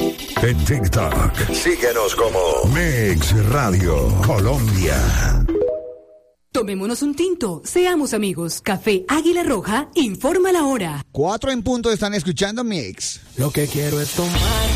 En TikTok, síguenos como Mix Radio Colombia. Tomémonos un tinto, seamos amigos. Café Águila Roja informa la hora. 4 en punto, están escuchando Mix. Lo que quiero es tomar